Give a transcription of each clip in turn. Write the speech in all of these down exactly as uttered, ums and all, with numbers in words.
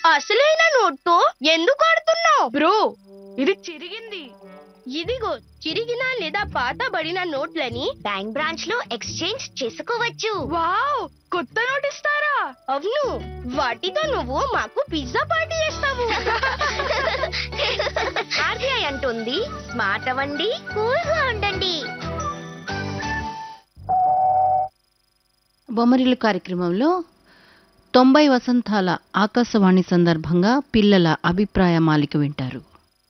అసలైన నోట్తో ఎందుకు ఆడుతున్నావు? బ్రో ఇది చిరిగింది. ఇదిగో చిరిగిన లేదా పాతబడిన నోట్లని బ్యాంక్ బ్రాంచ్ లో ఎక్స్చేంజ్ చేసుకోవచ్చు. వావ్, కొత్త నోట్ ఇస్తారా? అవును, వాటితో నువ్వు మాకు పిజ్జా పార్టీ చేస్తావు. ఆర్బీఐ అంటుంది స్మార్ట్ అవ్వండి, కూల్ గా ఉండండి. బొమ్మరిల్లు కార్యక్రమంలో తొంభై వసంతాల ఆకాశవాణి సందర్భంగా పిల్లల అభిప్రాయ మాలిక వింటారు.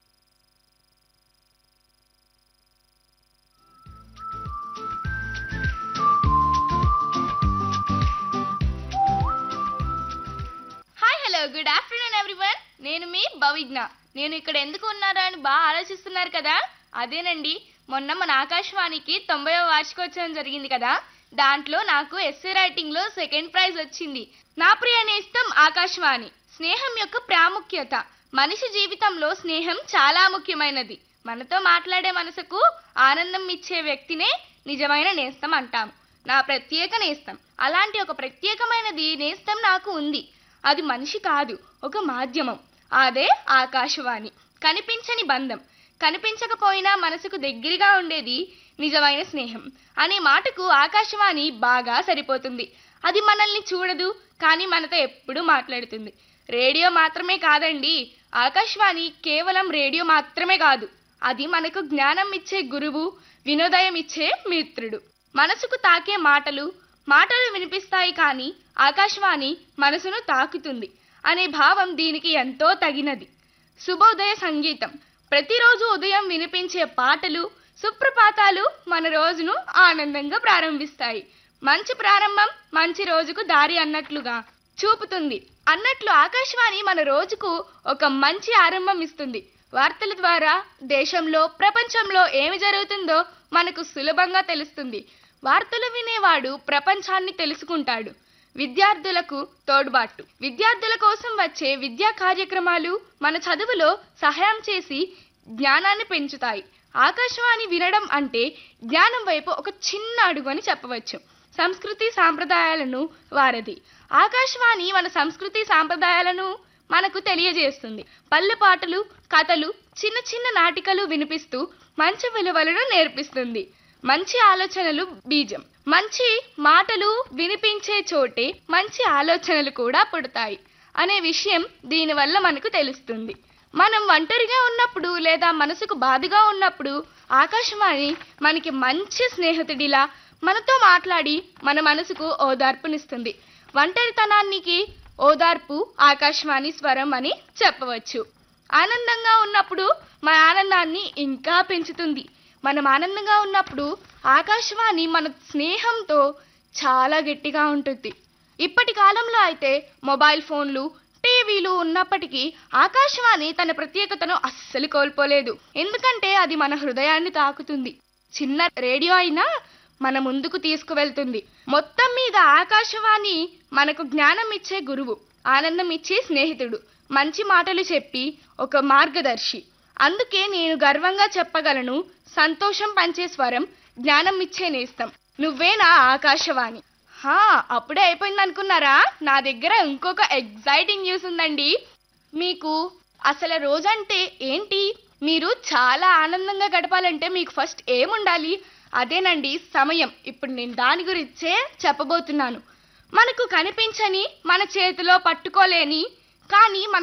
Hi hello good afternoon everyone. నేను మీ భవిజ్ఞ. నేను ఇక్కడ ఎందుకు ఉన్నారా అని బాగా ఆలోచిస్తున్నారు కదా. అదేనండి, మొన్న మన ఆకాశవాణికి తొంభైవ వార్షికోత్సవం జరిగింది కదా. దాంట్లో నాకు ఎస్సే రైటింగ్ లో సెకండ్ ప్రైజ్ వచ్చింది. నా ప్రియ నేస్తం ఆకాశవాణి. స్నేహం యొక్క ప్రాముఖ్యత. మనిషి జీవితంలో స్నేహం చాలా ముఖ్యమైనది. మనతో మాట్లాడే మనసుకు ఆనందం ఇచ్చే వ్యక్తినే నిజమైన నేస్తం అంటాం. నా ప్రత్యేక నేస్తం. అలాంటి ఒక ప్రత్యేకమైనది నేస్తం నాకు ఉంది. అది మనిషి కాదు, ఒక మాధ్యమం. అదే ఆకాశవాణి. కనిపించని బంధం. కనిపించకపోయినా మనసుకు దగ్గరగా ఉండేది నిజమైన స్నేహం అనే మాటకు ఆకాశవాణి బాగా సరిపోతుంది. అది మనల్ని చూడదు, కానీ మనతో ఎప్పుడూ మాట్లాడుతుంది. రేడియో మాత్రమే కాదండి, ఆకాశవాణి కేవలం రేడియో మాత్రమే కాదు. అది మనకు జ్ఞానం ఇచ్చే గురువు, వినోదయం ఇచ్చే మిత్రుడు. మనసుకు తాకే మాటలు మాటలు వినిపిస్తాయి, కానీ ఆకాశవాణి మనసును తాకుతుంది అనే భావం దీనికి ఎంతో తగినది. శుభోదయ సంగీతం. ప్రతిరోజు ఉదయం వినిపించే పాటలు, సుప్రభాతాలు మన రోజును ఆనందంగా ప్రారంభిస్తాయి. మంచి ప్రారంభం మంచి రోజుకు దారి అన్నట్లుగా చూపుతుంది. అన్నట్లు ఆకాశవాణి మన రోజుకు ఒక మంచి ఆరంభం ఇస్తుంది. వార్తల ద్వారా దేశంలో ప్రపంచంలో ఏమి జరుగుతుందో మనకు సులభంగా తెలుస్తుంది. వార్తలు వినేవాడు ప్రపంచాన్ని తెలుసుకుంటాడు. విద్యార్థులకు తోడ్బాటు. విద్యార్థుల కోసం వచ్చే విద్యా కార్యక్రమాలు మన చదువులో సహాయం చేసి జ్ఞానాన్ని పెంచుతాయి. ఆకాశవాణి వినడం అంటే జ్ఞానం వైపు ఒక చిన్న అడుగు అని చెప్పవచ్చు. సంస్కృతి సాంప్రదాయాలను వారధి. ఆకాశవాణి మన సంస్కృతి సాంప్రదాయాలను మనకు తెలియజేస్తుంది. పల్లె పాటలు, కథలు, చిన్న చిన్న నాటికలు వినిపిస్తూ మంచి విలువలను నేర్పిస్తుంది. మంచి ఆలోచనలు బీజం. మంచి మాటలు వినిపించే చోటే మంచి ఆలోచనలు కూడా పుడతాయి అనే విషయం దీనివల్ల మనకు తెలుస్తుంది. మనం ఒంటరిగా ఉన్నప్పుడు లేదా మనసుకు బాధగా ఉన్నప్పుడు ఆకాశవాణి మనకి మంచి స్నేహితుడిలా మనతో మాట్లాడి మన మనసుకు ఓదార్పునిస్తుంది. ఒంటరితనానికి ఓదార్పు ఆకాశవాణి స్వరం అని చెప్పవచ్చు. ఆనందంగా ఉన్నప్పుడు మన ఆనందాన్ని ఇంకా పెంచుతుంది. మనం ఆనందంగా ఉన్నప్పుడు ఆకాశవాణి మన స్నేహంతో చాలా గట్టిగా ఉంటుంది. ఇప్పటి కాలంలో అయితే మొబైల్ ఫోన్లు, టీవీలు ఉన్నప్పటికీ ఆకాశవాణి తన ప్రత్యేకతను అస్సలు కోల్పోలేదు. ఎందుకంటే అది మన హృదయాన్ని తాకుతుంది. చిన్న రేడియో అయినా మన ముందుకు తీసుకువెళ్తుంది. మొత్తం మీద ఆకాశవాణి మనకు జ్ఞానం ఇచ్చే గురువు, ఆనందం ఇచ్చే స్నేహితుడు, మంచి మాటలు చెప్పి ఒక మార్గదర్శి. అందుకే నేను గర్వంగా చెప్పగలను, సంతోషం పంచే స్వరం, జ్ఞానం ఇచ్చే నేస్తం నువ్వేనా ఆకాశవాణి. హా అప్పుడే అయిపోయింది అనుకున్నారా? నా దగ్గర ఇంకొక ఎగ్జైటింగ్ న్యూస్ ఉందండి. మీకు అసలు రోజంటే ఏంటి? మీరు చాలా ఆనందంగా గడపాలంటే మీకు ఫస్ట్ ఏముండాలి? అదేనండి సమయం. ఇప్పుడు నేను దాని గురించే చెప్పబోతున్నాను. మనకు కనిపించని, మన చేతిలో పట్టుకోలేని, కానీ మన